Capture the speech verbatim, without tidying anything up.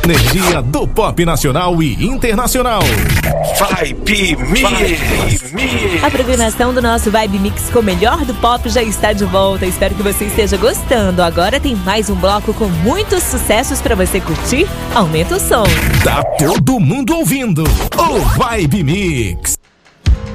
Energia do pop nacional e internacional. Vibe Mix. A programação do nosso Vibe Mix com o melhor do pop já está de volta. Espero que você esteja gostando. Agora tem mais um bloco com muitos sucessos para você curtir. Aumenta o som. Tá todo mundo ouvindo o Vibe Mix.